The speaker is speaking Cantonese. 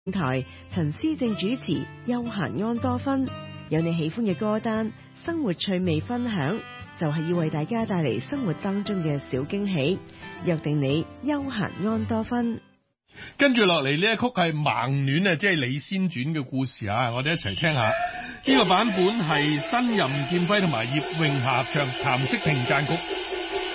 台陳思正主持休閒安多芬，有你喜歡嘅歌單，生活趣味分享，就係要為大家帶嚟生活當中嘅小驚喜。約定你休閒安多芬。 跟住落嚟呢一曲係盲戀啊，即係李仙傳嘅故事啊！我哋一齊聽下呢個版本係新任劍輝同埋葉詠霞合唱，譚式平撰曲。